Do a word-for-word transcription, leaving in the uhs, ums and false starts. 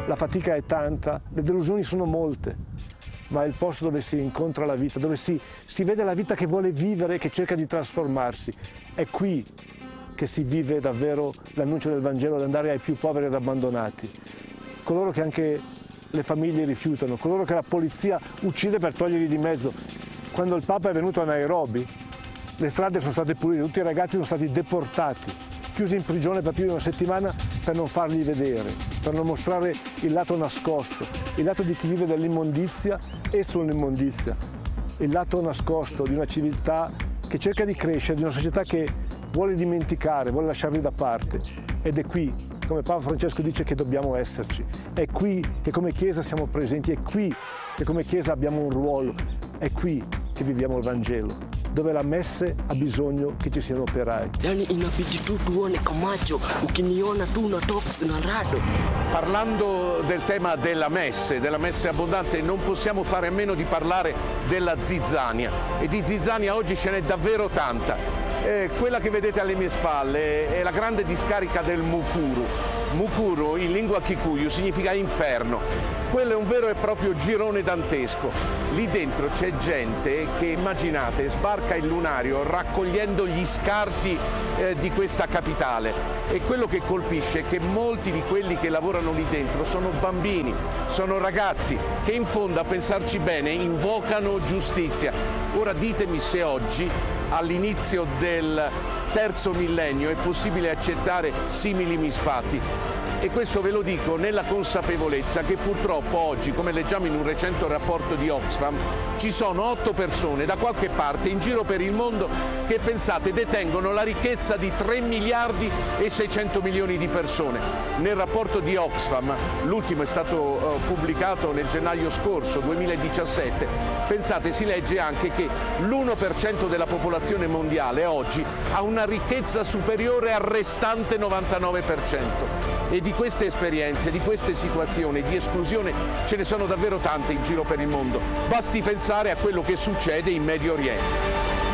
la fatica è tanta, le delusioni sono molte, ma è il posto dove si incontra la vita, dove si, si vede la vita che vuole vivere e che cerca di trasformarsi. È qui che si vive davvero l'annuncio del Vangelo, ad andare ai più poveri ed abbandonati. Coloro che anche le famiglie rifiutano, coloro che la polizia uccide per toglierli di mezzo. Quando il Papa è venuto a Nairobi, le strade sono state pulite, tutti i ragazzi sono stati deportati, chiusi in prigione per più di una settimana per non farli vedere, per non mostrare il lato nascosto, il lato di chi vive dell'immondizia e sull'immondizia, il lato nascosto di una civiltà che cerca di crescere, di una società che vuole dimenticare, vuole lasciarli da parte. Ed è qui, come Papa Francesco dice, che dobbiamo esserci. È qui che come Chiesa siamo presenti, è qui che come Chiesa abbiamo un ruolo, è qui che viviamo il Vangelo, dove la messe ha bisogno che ci siano operai. Yani inabidi tu tuone Camacho, ukiniona tu na tox na rado. Parlando del tema della messe, della messe abbondante, non possiamo fare a meno di parlare della zizzania. E di zizzania oggi ce n'è davvero tanta. Eh, quella che vedete alle mie spalle è la grande discarica del Mukuru. Mukuru in lingua Kikuyu significa inferno. Quello è un vero e proprio girone dantesco. Lì dentro c'è gente che, immaginate, sbarca il lunario raccogliendo gli scarti eh, di questa capitale. E quello che colpisce è che molti di quelli che lavorano lì dentro sono bambini, sono ragazzi che in fondo, a pensarci bene, invocano giustizia. Ora ditemi se oggi, all'inizio del terzo millennio, è possibile accettare simili misfatti. E questo ve lo dico nella consapevolezza che purtroppo oggi, come leggiamo in un recente rapporto di Oxfam, ci sono otto persone da qualche parte in giro per il mondo che, pensate, detengono la ricchezza di tre miliardi e seicento milioni di persone. Nel rapporto di Oxfam, l'ultimo è stato uh, pubblicato nel gennaio scorso, duemiladiciassette, pensate, si legge anche che l'uno per cento della popolazione mondiale oggi ha una ricchezza superiore al restante novantanove per cento. E di queste esperienze, di queste situazioni di esclusione ce ne sono davvero tante in giro per il mondo. Basti pensare a quello che succede in Medio Oriente.